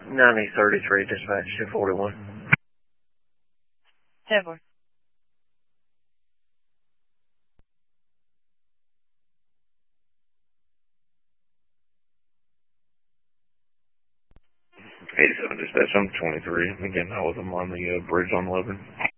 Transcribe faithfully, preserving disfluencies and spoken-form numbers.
ninety thirty-three, dispatch two forty-one. ten four. eighty-seven dispatch, I'm twenty-three. Again, I was on the uh, bridge on eleven.